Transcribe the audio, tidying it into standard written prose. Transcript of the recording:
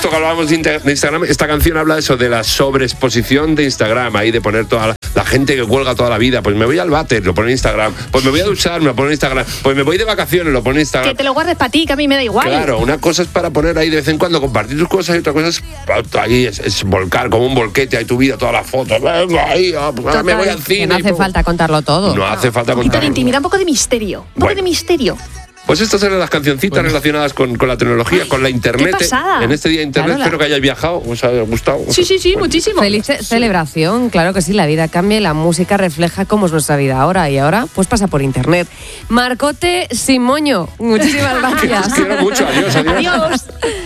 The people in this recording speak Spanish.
justo que hablábamos de Instagram, esta canción habla de eso, de la sobreexposición de Instagram, ahí de poner toda la gente que cuelga toda la vida. Pues me voy al váter, lo pone en Instagram. Pues me voy a duchar, me lo pone en Instagram. Pues me voy de vacaciones, lo pone en Instagram. Que te lo guardes para ti, que a mí me da igual. Claro, una cosa es para poner ahí de vez en cuando, compartir tus cosas, y otra cosa es ahí es volcar como un volquete ahí tu vida, todas las fotos. Venga, ahí, me voy al cine. Que no hace falta contarlo todo. No hace falta Un poquito de contarlo. intimidad, un poco de misterio. Un poco de misterio. Pues estas eran las cancioncitas relacionadas con la tecnología, con la internet. ¡Qué pasada! En este día de internet, Claro, espero que hayáis viajado, os haya gustado. Sí, muchísimo. Feliz celebración, claro que sí, la vida cambia y la música refleja cómo es nuestra vida ahora, y ahora pues pasa por internet. Marcote sin moño, muchísimas gracias. Os quiero mucho, adiós. Adiós.